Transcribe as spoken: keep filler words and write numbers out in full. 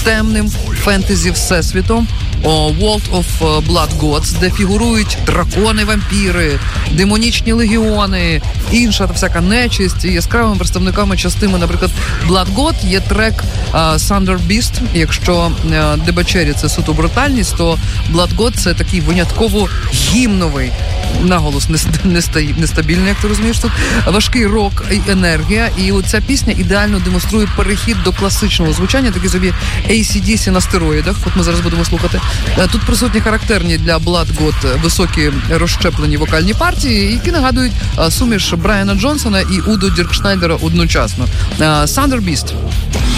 темним фентезі-всесвітом World of Blood Gods, де фігурують дракони-вампіри, демонічні легіони, інша всяка нечисть. І яскравими представниками частини, наприклад, Blood God є трек uh, Thunder Beast. Якщо uh, Дебачері – це суто брутальність, то Blood God – це такий винятково гімновий, наголос нестабільний, як ти розумієш тут, важкий рок і енергія. І оця пісня ідеально демонструє перехід до класичного звучання, такі собі ей сі ді сі на стероїдах. От ми зараз будемо слухати. Тут присутні характерні для Blood God високі розщеплені вокальні партії, які нагадують суміш Брайана Джонсона і Удо Діркшнайдера одночасно. Thunder Beast.